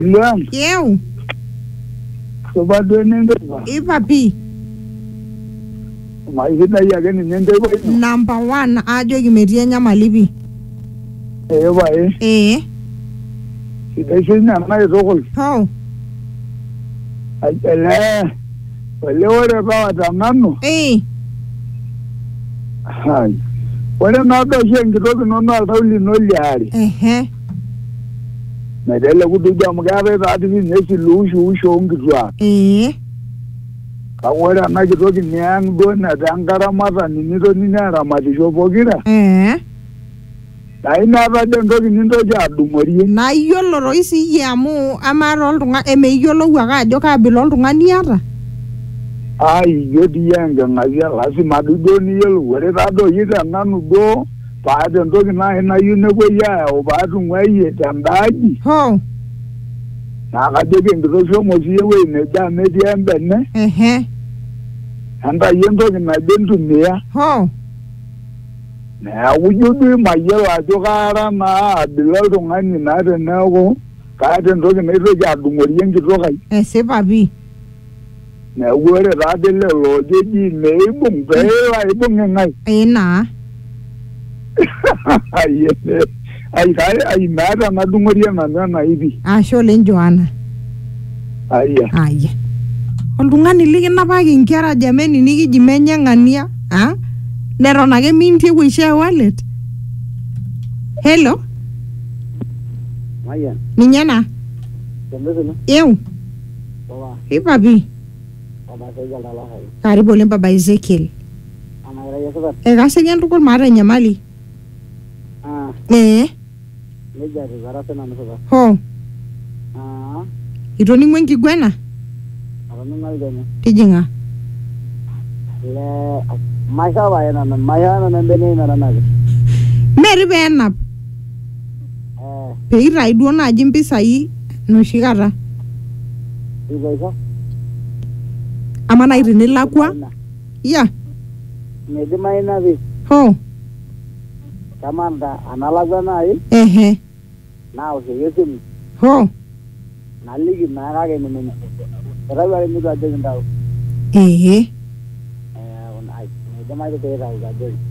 Luan, Eu, sobat dua nende ba. papi, Mai kita ya kan nende ba. number 1 ajo kimetia nyamali pi. Ba kita sini na sokol. Ho, Ele, ore ba tamano. Hai. Ore na do shen kidogo nono altauli no liari. Na dele kuduja mgabe ba ati nesi lushu ngizwa. Kawara na kidogo nyang do na dangara mata ninito ninara mati shopogira. Na ina ba dendo nindo ja dumori. Na yiolo roisi yamu amara oltunga emeyiolo waka ajo kabila oltungani ata. Ai yodi yanga ngazia lazima dudo ni yelo wore dado yita nanu do pa dendo na ina yune ko ya o ba du ngwaye tambaji. Ho. Na ka dege ndo so mo siye we ne da me di embe ne. Anda yendo na dendu mea. Ho. Na wujudu mayelo ajokara na bilalo ngani na de nago ka dendo ne ro ja dumori yengi to kai. Se papi. Na wore dade le lo jeji me ibung pe ibung ngai. Na. Ai nada na dumori na ibi. Shole Joana. Aya. Oltungani likinapaki nkera jameni nikiji menyang'ania, neton ake mintie wisha wallet. Hello? Mayan. Ninye na? Eu. Papi. Karibu oleng baba Ezekiel. Kaserian tukul maata enyamali. Ho. Itoning'o enkiguana? Tijing'a. Meri peenap. Peitayu duo naaji mpisai noshi kata. Ama nai tenilakwa? Ya. Medimayu napi. Ho. Kamanda analakwa nai. Naoshoki esimu. Ho. Naliki naa kake nemenya. Etawuaki mitu ajoki ntau. Medimayu Medimayu peitayu ajoki.